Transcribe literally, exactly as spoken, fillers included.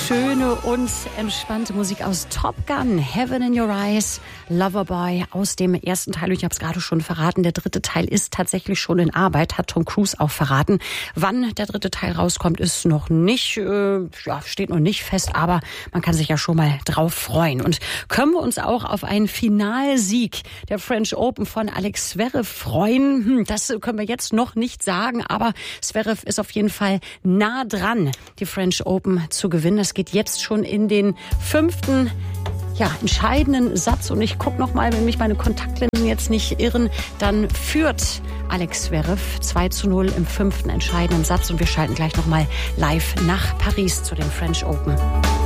Schöne und entspannte Musik aus Top Gun, Heaven in Your Eyes, Loverboy aus dem ersten Teil. Und ich habe es gerade schon verraten, der dritte Teil ist tatsächlich schon in Arbeit, hat Tom Cruise auch verraten. Wann der dritte Teil rauskommt, ist noch nicht, äh, ja, steht noch nicht fest, aber man kann sich ja schon mal drauf freuen. Und können wir uns auch auf einen Finalsieg der French Open von Alex Zverev freuen? Hm, das können wir jetzt noch nicht sagen, aber Zverev ist auf jeden Fall nah dran, die French Open zu gewinnen. Das geht jetzt schon in den fünften, ja, entscheidenden Satz. Und ich gucke noch mal, wenn mich meine Kontaktlinsen jetzt nicht irren, dann führt Alex Zverev zwei zu null im fünften entscheidenden Satz. Und wir schalten gleich noch mal live nach Paris zu den French Open.